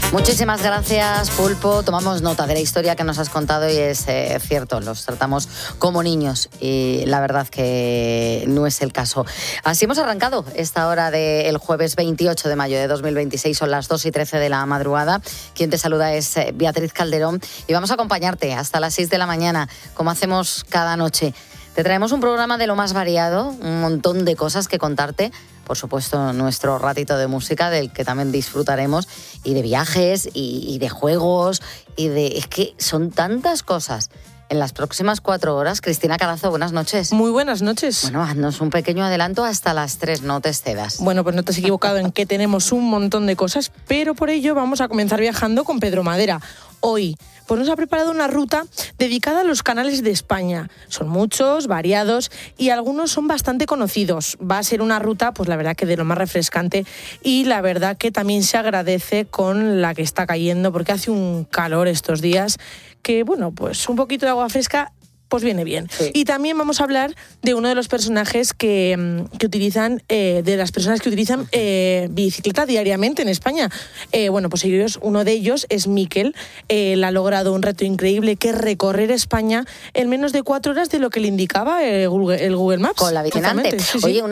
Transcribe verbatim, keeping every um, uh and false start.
Muchísimas gracias, Pulpo. Tomamos nota de la historia que nos has contado y es eh, cierto, los tratamos como niños y la verdad que no es el caso. Así hemos arrancado esta hora del jueves veintiocho de mayo de dos mil veintiséis, son las dos y trece de la madrugada. Quien te saluda es eh, Beatriz Calderón y vamos a acompañarte hasta las seis de la mañana, como hacemos cada noche. Te traemos un programa de lo más variado, un montón de cosas que contarte. Por supuesto, nuestro ratito de música, del que también disfrutaremos, y de viajes, y, y de juegos, y de... Es que son tantas cosas. En las próximas cuatro horas, Cristina Carazo, buenas noches. Muy buenas noches. Bueno, haznos un pequeño adelanto hasta las tres, no te excedas. Bueno, pues no te has equivocado en que tenemos un montón de cosas, pero por ello vamos a comenzar viajando con Pedro Madera. Hoy, pues nos ha preparado una ruta dedicada a los canales de España. Son muchos, variados y algunos son bastante conocidos. Va a ser una ruta, pues la verdad que de lo más refrescante y la verdad que también se agradece con la que está cayendo porque hace un calor estos días que, bueno, pues un poquito de agua fresca pues viene bien. Sí. Y también vamos a hablar de uno de los personajes que, que utilizan, eh, de las personas que utilizan eh, bicicleta diariamente en España. Eh, bueno, pues ellos, uno de ellos es Miquel. Eh, él ha logrado un reto increíble que es recorrer España en menos de cuatro horas de lo que le indicaba el Google, el Google Maps. Con la bicinante. Sí, sí. Oye, una